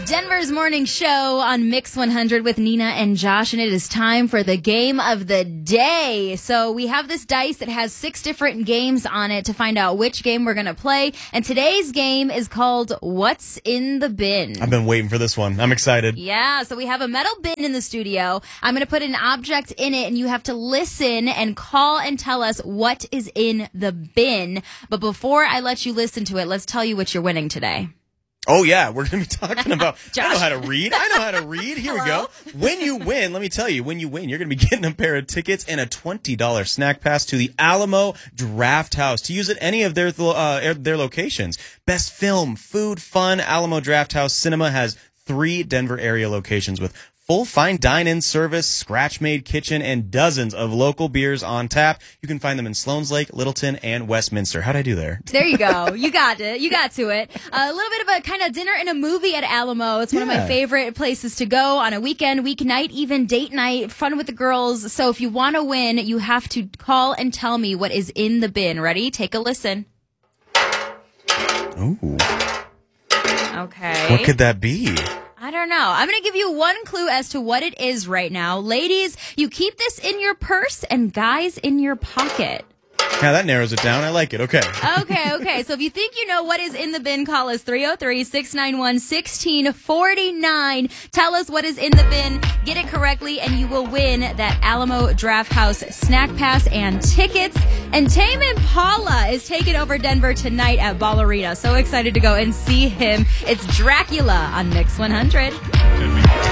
Denver's morning show on Mix 100 with Nina and Josh, and it is time for the game of the day. So we have this dice that has 6 different games on it to find out which game we're going to play. And today's game is called What's in the Bin? I've been waiting for this one. I'm excited. Yeah, so we have a metal bin in the studio. I'm going to put an object in it, and you have to listen and call and tell us what is in the bin. But before I let you listen to it, let's tell you what you're winning today. Oh, yeah. We're going to be talking about... Josh. I know how to read. Here we go. When you win, let me tell you, when you win, you're going to be getting a pair of tickets and a $20 snack pass to the Alamo Draft House to use at any of their locations. Best film, food, fun. Alamo Draft House Cinema has 3 Denver area locations with full fine dine-in service, scratch-made kitchen, and dozens of local beers on tap. You can find them in Sloan's Lake, Littleton, and Westminster. How'd I do there? There you go. You got it. You got to it. A little bit of a kind of dinner and a movie at Alamo. It's one of my favorite places to go on a weekend, weeknight, even date night, fun with the girls. So if you want to win, you have to call and tell me what is in the bin. Ready? Take a listen. Ooh. Okay. What could that be? I don't know. I'm going to give you one clue as to what it is right now. Ladies, you keep this in your purse, and guys, in your pocket. Yeah, that narrows it down. I like it. Okay. Okay. So if you think you know what is in the bin, call us 303-691-1649. Tell us what is in the bin. Get it correctly, and you will win that Alamo Draft House snack pass and tickets. And Tame Impala is taking over Denver tonight at Ball Arena. So excited to go and see him. It's Dracula on Mix 100.